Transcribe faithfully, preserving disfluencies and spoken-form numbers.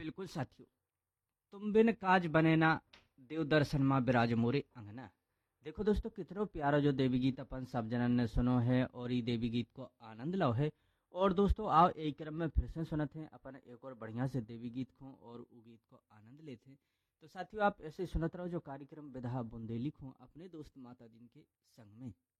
बिल्कुल साथियों, तुम बिन काज बने ना, देव दर्शन माँ बिराज मोरे अंगना। देखो दोस्तों, कितनो प्यारा जो देवी गीत अपन सब जनन ने सुनो है और ये देवी गीत को आनंद लो है। और दोस्तों आओ एक क्रम में फिर से सुनते हैं अपन एक और बढ़िया से देवी गीत को और वो गीत को आनंद लेते हैं। तो साथियों आप ऐसे सुनत रहो जो कार्यक्रम विधा बुंदेली को अपने दोस्त माता दिन के संग में।